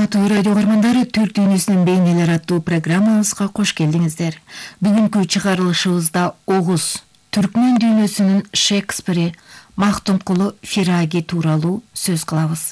Урматтуу радио көрмөндөрү, Түрк дүйнөсүнүн бейнелери аттуу программабызга кош келдиңиздер. Бүгүнкү чыгарылышыбызда Огуз, түркмөн дүйнөсүнүн Шекспири Мактумкулу Фираги тууралуу сөз кылабыз.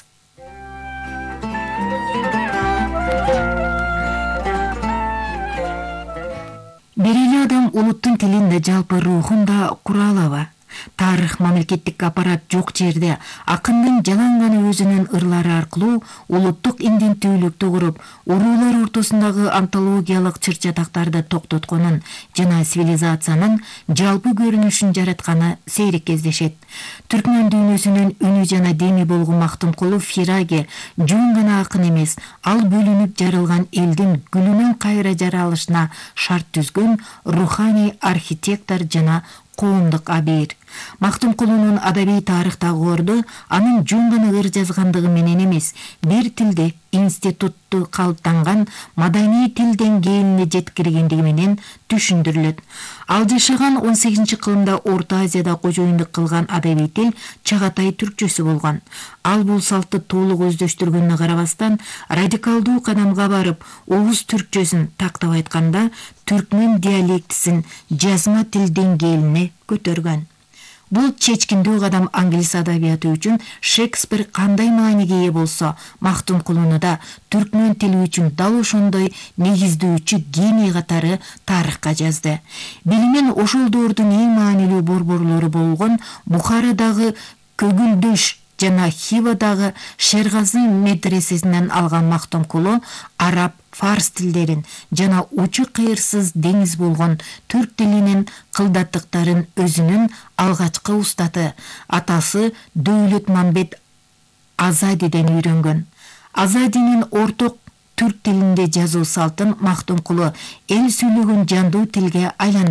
Бир эле адам улуттун тилин да, жалпы рухун да кура алабы? Тарых, мамлекеттик аппарат жок жерде акындын жаланганы өзүнүн ырлары аркылуу улуттук индинтүүлүктү куруп, уруулар ортосундагы антологиялык чыр-чатактарды токтотконун жана цивилизациянын жалпы көрүнүшүн жаратканы сейрек кездешет. Түркмөн дүйнөсүнүн үнү жана деми болгон Мактумкулу Фираги жөн гана акын эмес, ал бөлүнүп жарылган элдин гүлүнүн кайра жаралышына шарт түзгөн руханий архитектор жана коомдук абийир. Мактумкулунун адабий тарыхтагы орду анын жөн гана ыр жазгандыгы менен эмес, бир тилде институтту калыптанган маданий тил деңгээлине жеткиргендиги менен түшүндүрүлөт. Ал жашаган 18-кылымда Орто Азияда кожоюндук кылган адабий тил чагатай түркчөсү болгон. Ал бул салтты толук өздөштүргөнүнө карабастан, радикалдуу кадамга барып, Оғуз түркчөсүн, тактап айтканда, түркмөн диалектисин жазма тил деңгээлине көтөргөн. Бул чечкиндүү кадам англис адабияты үчүн Шекспир кандай мааниге ээ болсо, Мактумкулуну да түркмөн тили үчүн дал ошондой негиздөөчү гений катары тарыхка жазды. Билимен ошол доордун эң маанилүү борборлору болгон Бухарадагы Көгүлдөш жана Хивадагы Шергази медресесинен алган Мактумкулу араб, фарс тилдерин жана учу кыйырсыз деңиз болгон түрк тилинин кылдаттыктарын өзүнүн алгачкы устаты, атасы Дөөлөтмамбет Азадиден үйрөнгөн. Азадинин орток түрк тилинде жазуу салтын Мактумкулу эл сүйлөгөн жандуу тилге айландырган.